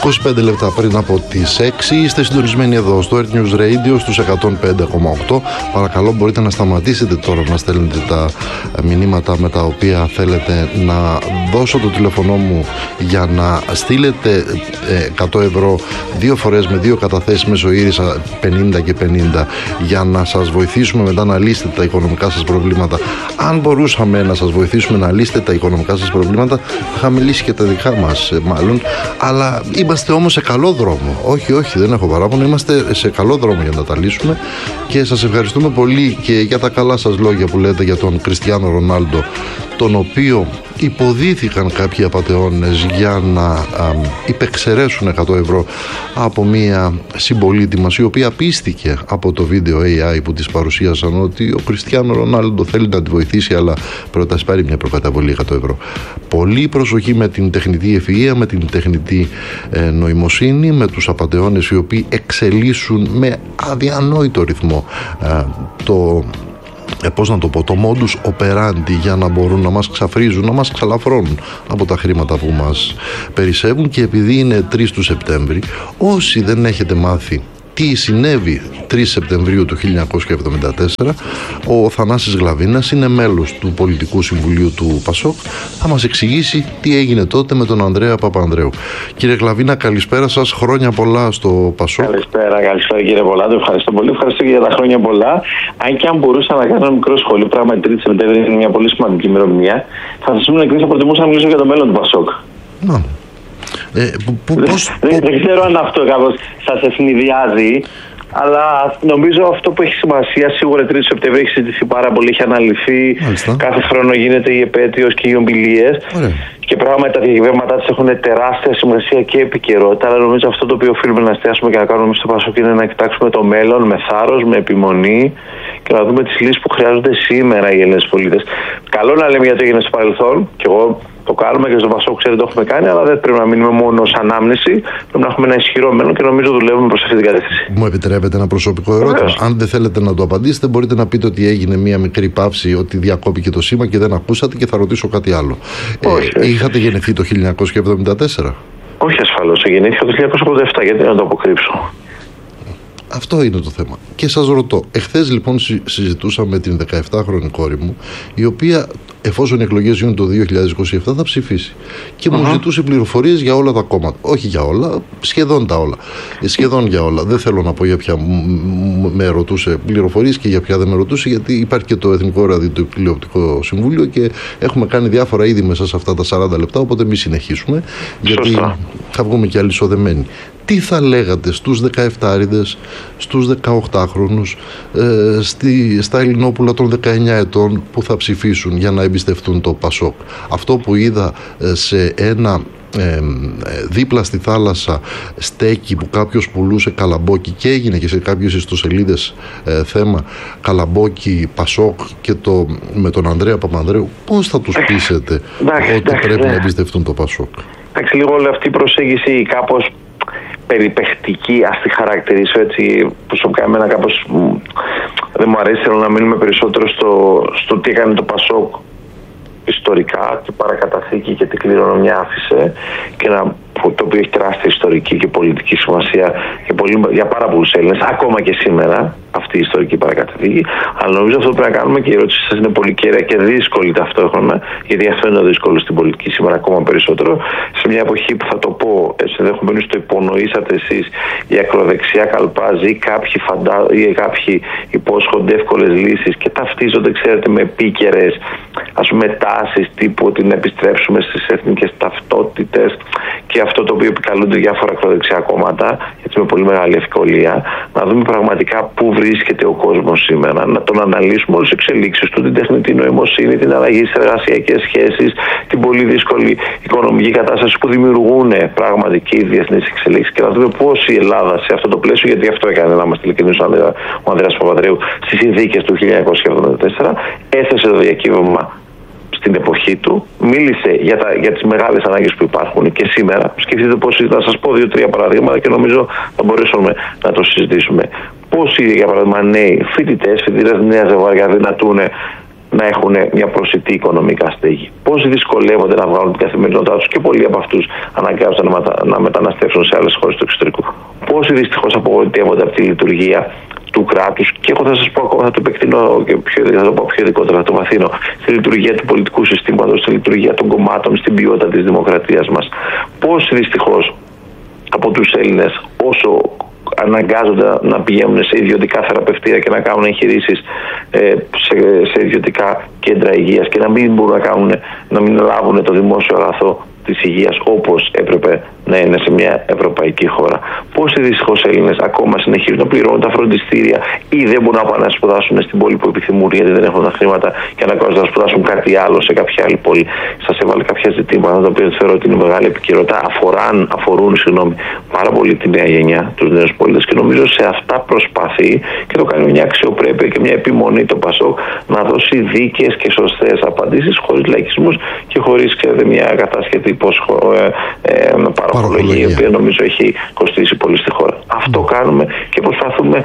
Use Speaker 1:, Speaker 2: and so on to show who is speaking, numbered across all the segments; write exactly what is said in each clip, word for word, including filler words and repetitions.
Speaker 1: είκοσι πέντε λεπτά πριν από τις έξι είστε συντονισμένοι εδώ στο Earth News Radio στους εκατόν πέντε κόμμα οκτώ. Παρακαλώ, μπορείτε να σταματήσετε τώρα να στέλνετε τα μηνύματα με τα οποία θέλετε να δώσω το τηλέφωνο μου για να στείλετε εκατό ευρώ δύο φορές με δύο καταθέσεις μέσω Iriza πενήντα και πενήντα για να σας βοηθήσουμε μετά να λύσετε τα οικονομικά σας προβλήματα. Αν μπορούσαμε να σας βοηθήσουμε να λύσετε τα οικονομικά σας προβλήματα, θα είχαμε λύσει και τα δικά μας μάλλον. Αλλά είμαστε όμως σε καλό δρόμο. Όχι, όχι, δεν έχω παράπονο. Είμαστε σε καλό δρόμο για να τα λύσουμε και σας ευχαριστούμε πολύ και για τα καλά σας λόγια που λέτε για τον Κριστιάνο Ρονάλντο, τον οποίο υποδίθηκαν κάποιοι απατεώνες για να α, υπεξαιρέσουν εκατό ευρώ από μια συμπολίτη μας, η οποία πίστηκε από το βίντεο έι άι που της παρουσίασαν ότι ο Κριστιάνο Ρονάλντο θέλει να τη βοηθήσει, αλλά πρώτα ας πάρει μια προκαταβολή εκατό ευρώ. Πολύ προσοχή με την τεχνητή ευφυΐα, με την τεχνητή ε, νοημοσύνη, με τους απατεώνες οι οποίοι εξελίσσουν με αδιανόητο ρυθμό ε, το... Ε, πώς να το πω, το modus operandi για να μπορούν να μας ξαφρίζουν, να μας ξαλαφρώνουν από τα χρήματα που μας περισσεύουν. Και επειδή είναι τρεις του Σεπτέμβρη, όσοι δεν έχετε μάθει τι συνέβη τρεις Σεπτεμβρίου του χίλια εννιακόσια εβδομήντα τέσσερα, ο Θανάσης Γλαβίνας είναι μέλος του Πολιτικού Συμβουλίου του Πασόκ, θα μας εξηγήσει τι έγινε τότε με τον Ανδρέα Παπανδρέου. Κύριε Γλαβίνα, καλησπέρα σας, χρόνια πολλά στο Πασόκ.
Speaker 2: Καλησπέρα, καλησπέρα κύριε Πολάτο, ευχαριστώ πολύ, ευχαριστώ και για τα χρόνια πολλά. Αν και αν μπορούσα να κάνω ένα μικρό σχόλιο, πράγματι τρίτη Σεπτεμβρίου είναι μια πολύ σημαντική ημερομηνία, θα σας ήμουν εκκλήσεις, θα προτιμούσα να μιλήσω για το μέλλον του Πασόκ.
Speaker 1: Να. Ε, που, που,
Speaker 2: δεν,
Speaker 1: πώς,
Speaker 2: δεν, δεν ξέρω αν αυτό κάπως σας ευνηδιάζει, αλλά νομίζω αυτό που έχει σημασία, σίγουρα τρίτη Σεπτεμβρίου έχει συζητηθεί πάρα πολύ, έχει αναλυθεί. Μάλιστα. Κάθε χρόνο γίνεται η επέτειος και οι ομιλίες. Και πράγματι τα διακυβεύματά της έχουν τεράστια σημασία και επικαιρότητα. Αλλά νομίζω αυτό το οποίο οφείλουμε να εστιάσουμε και να κάνουμε στο Πασόκ είναι να κοιτάξουμε το μέλλον με θάρρος, με επιμονή και να δούμε τις λύσεις που χρειάζονται σήμερα οι Έλληνες πολίτες. Καλό να λέμε για το έγινε στο παρελθόν, και εγώ το κάνουμε και στο Πασόκ, ξέρετε, το έχουμε κάνει, αλλά δεν πρέπει να μείνουμε μόνο ως ανάμνηση. Πρέπει να έχουμε ένα ισχυρό μέλλον και νομίζω δουλεύουμε προς αυτή την κατεύθυνση.
Speaker 1: Μου επιτρέπετε ένα προσωπικό ερώτημα? Βεβαίως. Αν δεν θέλετε να το απαντήσετε, μπορείτε να πείτε ότι έγινε μία μικρή παύση, ότι διακόπηκε το σήμα και δεν ακούσατε, και θα ρωτήσω κάτι άλλο.
Speaker 2: Όχι,
Speaker 1: ε, είχατε γεννηθεί το χίλια εννιακόσια εβδομήντα τέσσερα?
Speaker 2: Όχι ασφαλώς, γεννήθηκα το χίλια εννιακόσια ογδόντα επτά, γιατί να το αποκρύψω.
Speaker 1: Αυτό είναι το θέμα. Και σας ρωτώ, εχθές λοιπόν συζητούσα με την δεκαεπτάχρονη κόρη μου, η οποία, εφόσον οι εκλογές γίνουν το δύο χιλιάδες είκοσι επτά, θα ψηφίσει. Και uh-huh. μου ζητούσε πληροφορίες για όλα τα κόμματα. Όχι για όλα, σχεδόν τα όλα. Σχεδόν για όλα. Δεν θέλω να πω για ποια με ρωτούσε πληροφορίες και για ποια δεν με ρωτούσε, γιατί υπάρχει και το Εθνικό Ραδιοτηλεοπτικό Συμβούλιο και έχουμε κάνει διάφορα είδη μέσα σε αυτά τα σαράντα λεπτά. Οπότε μην συνεχίσουμε, γιατί Σωστά. θα βγούμε και αλυσοδεμένοι. Τι θα λέγατε στους δεκαεφτάριδες, στους δεκαοκτάχρονους, ε, στη, στα Ελληνόπουλα των δεκαεννιά ετών που θα ψηφίσουν για να εμπιστευτούν το Πασόκ? Αυτό που είδα ε, σε ένα ε, δίπλα στη θάλασσα στέκι που κάποιος πουλούσε καλαμπόκι, και έγινε και σε κάποιες ιστοσελίδες ε, θέμα καλαμπόκι Πασόκ και το, με τον Ανδρέα Παπανδρέου, πώς θα τους πείσετε ότι εντάξει, πρέπει ναι. να εμπιστευτούν το Πασόκ?
Speaker 2: Εντάξει, λίγο όλη αυτή η προσέγγιση κάπως περιπαιχτική, ας τη χαρακτηρίσω έτσι, προσωπικά εμένα κάπως δεν μου αρέσει. Θέλω να μείνουμε περισσότερο στο, στο τι έκανε το Πασόκ ιστορικά, τι παρακαταθήκη και τι κληρονομιά άφησε, και να, το οποίο έχει τεράστια ιστορική και πολιτική σημασία για, πολύ, για πάρα πολλούς Έλληνες, ακόμα και σήμερα αυτή η ιστορική παρακαταθήκη. Αλλά νομίζω αυτό που πρέπει να κάνουμε, και η ερώτηση σας είναι πολύ κέρια και δύσκολη ταυτόχρονα, γιατί αυτό είναι το δύσκολο στην πολιτική σήμερα ακόμα περισσότερο, σε μια εποχή που θα το πω, ενδεχομένως το υπονοήσατε εσείς, η ακροδεξιά καλπάζει ή κάποιοι, φαντα... ή κάποιοι υπόσχονται εύκολες λύσεις και ταυτίζονται, ξέρετε, με επίκαιρες ας πούμε τάσεις τύπου ότι να επιστρέψουμε στις εθνικές ταυτότητες και αυτό το οποίο επικαλούνται διάφορα ακροδεξιά κόμματα, έτσι με πολύ μεγάλη ευκολία, να δούμε πραγματικά πού βρίσκεται ο κόσμος σήμερα, να τον αναλύσουμε όλες τις εξελίξεις του, την τεχνητή νοημοσύνη, την αλλαγή στις εργασιακές σχέσεις, την πολύ δύσκολη οικονομική κατάσταση που δημιουργούν πράγματι και οι διεθνείς εξελίξεις, και να δούμε πώς η Ελλάδα σε αυτό το πλαίσιο, γιατί αυτό έκανε, να είμαστε ειλικρινείς, ο Ανδρέας Παπανδρέου στις συνθήκες του χίλια εννιακόσια εβδομήντα τέσσερα, έθεσε το διακύβευμα στην εποχή του, μίλησε για, τα, για τις μεγάλες ανάγκες που υπάρχουν και σήμερα. Σκεφτείτε πώς, να σας πω δύο-τρία παραδείγματα και νομίζω θα μπορέσουμε να το συζητήσουμε. Πώς, για παράδειγμα, νέοι φοιτητές, φοιτητές νέα ζευγάρια δυνατούν να έχουν μια προσιτή οικονομικά στέγη. Πόσοι δυσκολεύονται να βγάλουν την καθημερινότητά τους και πολλοί από αυτούς αναγκάζονται να, μετα... να μεταναστεύσουν σε άλλες χώρες του εξωτερικού. Πόσοι δυστυχώς απογοητεύονται από τη λειτουργία του κράτους, και εγώ θα σας πω ακόμα, θα το επεκτείνω και πιο, θα το πω πιο ειδικότερα, θα το βαθύνω, στη λειτουργία του πολιτικού συστήματος, στη λειτουργία των κομμάτων, στην ποιότητα της δημοκρατίας μας. Πόσοι δυστυχώς από τους Έλληνες, όσο αναγκάζονται να πηγαίνουν σε ιδιωτικά θεραπευτήρια και να κάνουν εγχειρήσεις ε, σε, σε ιδιωτικά κέντρα υγείας και να μην μπορούν να, κάνουν, να μην λάβουν το δημόσιο αγαθό της υγείας όπως έπρεπε να είναι σε μια ευρωπαϊκή χώρα. Πόσοι δυστυχώς Έλληνες ακόμα συνεχίζουν να πληρώνουν τα φροντιστήρια ή δεν μπορούν να πάνε να σπουδάσουν στην πόλη που επιθυμούν γιατί δεν έχουν τα χρήματα και αναγκάζονται να σπουδάσουν κάτι άλλο σε κάποια άλλη πόλη. Σας έβαλε κάποια ζητήματα τα οποία θεωρώ ότι είναι μεγάλη επικαιρότητα, αφοράν, αφορούν συγγνώμη, πάρα πολύ τη νέα γενιά, τους νέους πολίτες, και νομίζω σε αυτά προσπαθεί και το κάνει μια αξιοπρέπεια και μια επιμονή το ΠΑΣΟΚ να δώσει δίκαιες και σωστές απαντήσεις χωρίς λαϊκισμούς και χωρίς, ξέρετε, μια κατάσχετη υπόσχο, ε, ε, παραπολογία, η οποία νομίζω έχει κοστίσει πολύ στη χώρα. Mm. Αυτό κάνουμε και προσπαθούμε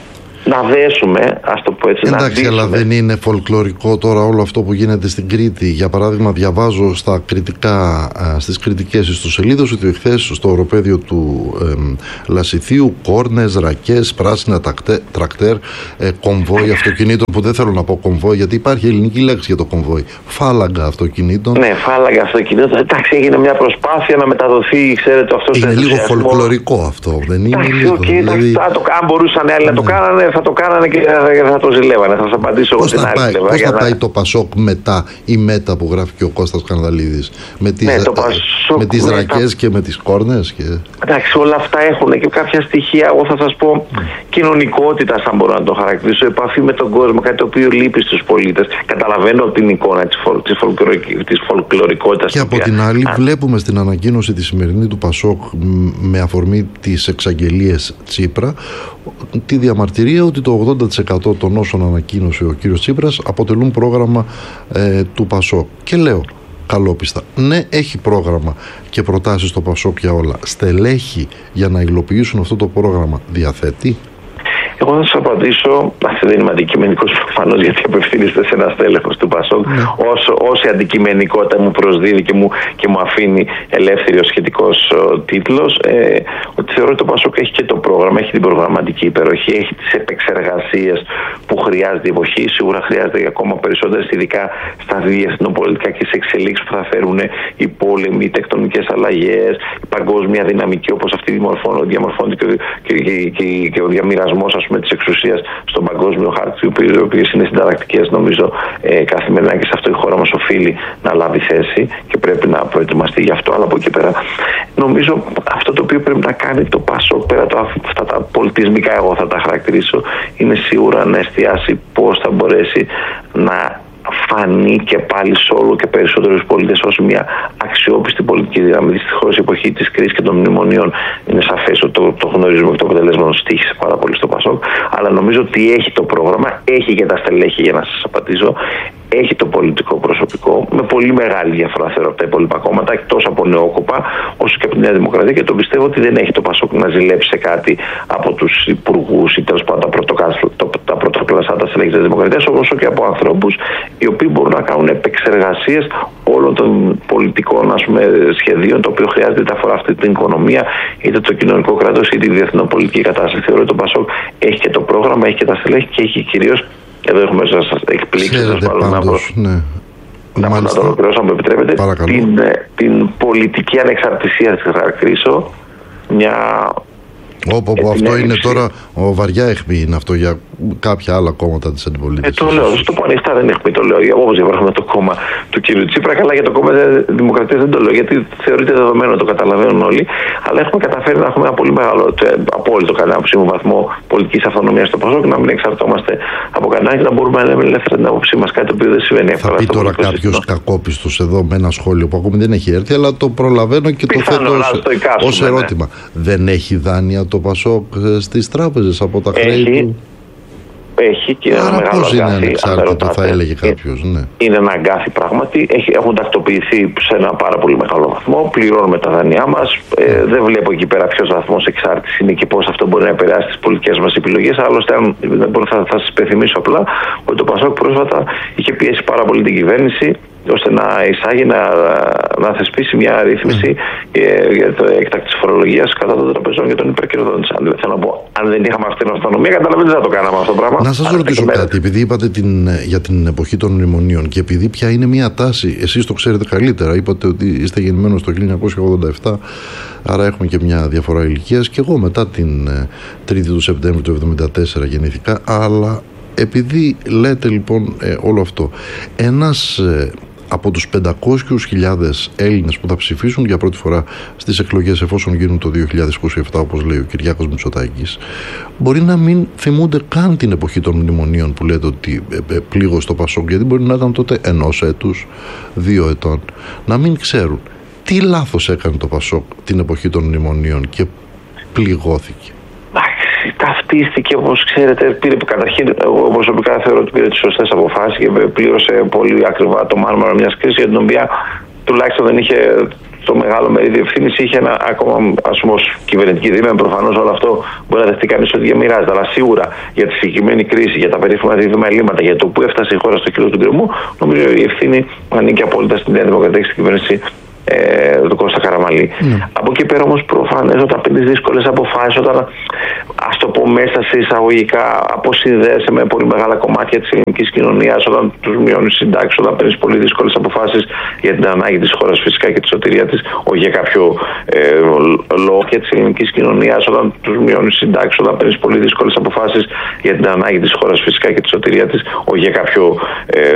Speaker 2: να δέσουμε, ας το πω έτσι.
Speaker 1: Εντάξει,
Speaker 2: να
Speaker 1: αλλά δεν είναι φολκλωρικό τώρα όλο αυτό που γίνεται στην Κρήτη? Για παράδειγμα, διαβάζω στα κριτικά, στις κριτικές ιστοσελίδες ότι εχθές στο οροπέδιο του ε, Λασιθίου κόρνες, ρακές, πράσινα τακτέ, τρακτέρ, ε, κομβόι αυτοκινήτων, που δεν θέλω να πω κομβόι γιατί υπάρχει ελληνική λέξη για το κομβόι, φάλαγγα αυτοκινήτων.
Speaker 2: Ναι, φάλαγγα αυτοκινήτων. Εντάξει, έγινε μια προσπάθεια να μεταδοθεί, ξέρετε, αυτό.
Speaker 1: Είναι λίγο φολκλωρικό αυτό, δεν είναι?
Speaker 2: Εντάξει,
Speaker 1: λίγο,
Speaker 2: okay,
Speaker 1: δηλαδή...
Speaker 2: το, αν μπορούσαν άλλοι να το κάνανε, θα το κάνανε και θα το ζηλεύανε. Θα σας απαντήσω εγώ την άλλη πλευρά.
Speaker 1: Πώς θα να... πάει το ΠΑΣΟΚ μετά η μέτα που γράφει και ο Κώστας Κανδαλίδης? Με τις, ναι, Πασόκ, με τις ρακές και με τις κόρνες και... Εντάξει, όλα αυτά έχουν και κάποια στοιχεία, εγώ θα σας πω, mm. κοινωνικότητα, αν μπορώ να το χαρακτηρίσω, επαφή με τον κόσμο, κάτι το οποίο λείπει στους πολίτες. Καταλαβαίνω την εικόνα της, φολ, της, φολκλωρικ, της φολκλωρικότητας. Και από την άλλη αν... βλέπουμε στην ανακοίνωση τη σημερινή του ΠΑΣΟΚ με αφορμή τις εξαγγελίες Τσίπρα τη διαμαρτυρία ότι το ογδόντα τοις εκατό των όσων ανακοίνωσε ο κύριος Τσίπρας αποτελούν πρόγραμμα ε, του ΠΑΣΟΚ. Και λέω καλόπιστα, ναι, έχει πρόγραμμα και προτάσεις στο ΠΑΣΟΚ για όλα. Στελέχη για να υλοποιήσουν αυτό το πρόγραμμα διαθέτει?
Speaker 2: Εγώ θα σας απαντήσω, αυτό δεν είμαι αντικειμενικός προφανώς γιατί απευθύνεστε σε ένα στέλεχος του ΠΑΣΟΚ, mm. όσο, όση αντικειμενικότητα μου προσδίδει και μου, και μου αφήνει ελεύθερη ο σχετικός ο, τίτλος, ε, ότι θεωρώ ότι το ΠΑΣΟΚ έχει και το πρόγραμμα, έχει την προγραμματική υπεροχή, έχει τις επεξεργασίες που χρειάζεται η εποχή, σίγουρα χρειάζεται ακόμα περισσότερες, ειδικά στα διεθνοπολιτικά και σε εξελίξεις που θα φέρουν οι πόλεμοι, οι τεκτονικές αλλαγές, η παγκόσμια δυναμική όπως αυτή διαμορφώνεται και, και, και, και, και ο διαμοιρασμός, ας πούμε, της εξουσίας στον παγκόσμιο χάρτη, οι οποίες είναι συνταρακτικές νομίζω ε, καθημερινά, και σε αυτό η χώρα μας οφείλει να λάβει θέση και πρέπει να προετοιμαστεί γι' αυτό. Αλλά από εκεί πέρα νομίζω αυτό το οποίο πρέπει να κάνει το ΠΑΣΟΚ, πέρα από αυτά τα πολιτισμικά, εγώ θα τα χαρακτηρίσω, είναι σίγουρα να εστιάσει πώς θα μπορέσει να φανεί και πάλι σε όλο και περισσότερους πολίτες ως μια αξιόπιστη πολιτική δύναμη. Δυστυχώς η εποχή της κρίσης και των μνημονίων είναι σαφές ότι το, το γνωρίζουμε και το αποτελέσμα του στοίχησε πάρα πολύ στο ΠΑΣΟΚ, αλλά νομίζω ότι έχει το πρόγραμμα, έχει και τα στελέχη, για να σας απαντήσω, έχει το πολιτικό προσωπικό, με πολύ μεγάλη διαφορά θεωρώ από τα υπόλοιπα κόμματα, εκτός από νεόκοπα, όσο και από τη Νέα Δημοκρατία, και το πιστεύω ότι δεν έχει το ΠΑΣΟΚ να ζηλέψει σε κάτι από τους υπουργούς ή τέλος πάντων τα πρωτοκλασσάτα στελέχη της Δημοκρατίας, όσο και από ανθρώπους οι οποίοι μπορούν να κάνουν επεξεργασίες όλων των πολιτικών, ας πούμε, σχεδίων, το οποίο χρειάζεται, είτε αφορά αυτή την οικονομία, είτε το κοινωνικό κράτος, είτε τη διεθνοπολιτική κατάσταση. Θεωρώ ότι το ΠΑΣΟΚ έχει και το πρόγραμμα, έχει και τα στελέχη και έχει κυρίως. Εδώ έχουμε να σας εκπλήξει, να το ολοκληρώσω, αν μου επιτρέπετε, την, την πολιτική ανεξαρτησία της χαρακτηρίσω, μια...
Speaker 1: Όπου από αυτό είναι τώρα ο βαριά αιχμή, είναι αυτό για κάποια άλλα κόμματα της αντιπολίτευσης.
Speaker 2: Ε, το λέω, στο πω ανοιχτά δεν αιχμή, το λέω. Όπως διαβάζουμε το κόμμα του κ. Τσίπρα, καλά για το κόμμα της Δημοκρατίας δεν το λέω, γιατί θεωρείται δεδομένο, το καταλαβαίνουν όλοι. Αλλά έχουμε καταφέρει να έχουμε ένα πολύ μεγάλο, απόλυτο κατά άποψή μου, βαθμό πολιτικής αυτονομίας στο ΠΑΣΟΚ, να μην εξαρτώμαστε από κανένα και να μπορούμε να λέμε ελεύθερα την άποψή μας, κάτι το οποίο δεν συμβαίνει εύκολα.
Speaker 1: Θα πει τώρα κάποιος κακόπιστος εδώ με ένα σχόλιο που ακόμη δεν έχει έρθει, αλλά το προλαβαίνω και το θέτω ως ερώτημα. Δεν έχει δάνεια το ΠΑΣΟΚ στις τράπεζες από τα χρέη του?
Speaker 2: έχει και είναι
Speaker 1: άρα
Speaker 2: ένα μεγάλο
Speaker 1: πώς
Speaker 2: αγκάθι.
Speaker 1: Είναι ανεξάρτητο, θα έλεγε κάποιος. Ναι.
Speaker 2: Είναι ένα αγκάθι πράγματι. Έχει, έχουν τακτοποιηθεί σε ένα πάρα πολύ μεγάλο βαθμό. Πληρώνουμε τα δάνειά μας. Ε, δεν βλέπω εκεί πέρα ποιος βαθμός εξάρτησης είναι και πώς αυτό μπορεί να επηρεάσει τις πολιτικές μας επιλογές. Άλλωστε, αν, θα, θα σας υπενθυμίσω απλά ότι το Πασόκ πρόσφατα είχε πιέσει πάρα πολύ την κυβέρνηση ώστε να εισάγει, να, να θεσπίσει μια ρύθμιση mm. για το έκτακτης φορολογίας κατά των τραπεζών και των υπερκερδών. Αν, θέλω να πω, αν δεν είχαμε αυτή την αυτονομία, καταλαβαίνετε να το κάναμε αυτό το πράγμα.
Speaker 1: Να σας ρωτήσω κάτι, επειδή είπατε την, για την εποχή των μνημονίων και επειδή πια είναι μια τάση, εσείς το ξέρετε καλύτερα, είπατε ότι είστε γεννημένος το χίλια εννιακόσια ογδόντα επτά, άρα έχουμε και μια διαφορά ηλικίας, και εγώ μετά την τρίτη του Σεπτέμβρη του εβδομήντα τέσσερα γεννήθηκα, αλλά επειδή λέτε λοιπόν ε, όλο αυτό, ένας ε, από τους πεντακόσιες χιλιάδες Έλληνες που θα ψηφίσουν για πρώτη φορά στις εκλογές, εφόσον γίνουν το δύο χιλιάδες είκοσι επτά, όπως λέει ο Κυριάκος Μητσοτάκης, μπορεί να μην θυμούνται καν την εποχή των μνημονίων που λέτε ότι ε, ε, πλήγωσε το Πασόκ, γιατί μπορεί να ήταν τότε ενός έτους, δύο ετών, να μην ξέρουν τι λάθος έκανε το Πασόκ την εποχή των μνημονίων και πληγώθηκε.
Speaker 2: Ταυτίστηκε, όπως ξέρετε, πήρε, καταρχήν εγώ προσωπικά θεωρώ ότι πήρε τις σωστές αποφάσεις και πλήρωσε πολύ ακριβά το μάρμαρο μιας κρίσης για την οποία τουλάχιστον δεν είχε το μεγάλο μερίδιο ευθύνης, είχε ένα ακόμα, ας πούμε, ως κυβερνητική δήμια. Προφανώς όλο αυτό μπορεί να δεχτεί κανείς ότι διαμοιράζεται, αλλά σίγουρα για τη συγκεκριμένη κρίση, για τα περίφημα δίδυμα ελλείμματα, για το που έφτασε η χώρα στο κύριο του γκρεμού, νομίζω η ευθύνη ανήκει απόλυτα στην Νέα Δημοκρατία και στην κυβέρνηση Ε, του Κώστα Καραμανλή. Mm. Από εκεί πέρα όμως προφανές όταν παίρνεις δύσκολες αποφάσεις, όταν, ας το πω μέσα σε εισαγωγικά, αποσυνδέεσαι με πολύ μεγάλα κομμάτια της ελληνικής κοινωνίας, όταν τους μειώνεις συντάξεις, όταν παίρνεις πολύ δύσκολες αποφάσεις για την ανάγκη της χώρας φυσικά και τη σωτηρία της, όχι για κάποιο ε, λόγο της ελληνικής κοινωνίας, όταν τους μειώνεις συντάξεις, όταν παίρνεις πολύ δύσκολες αποφάσεις για την ανάγκη της χώρας φυσικά και τη σωτηρία της, όχι για κάποιο ε,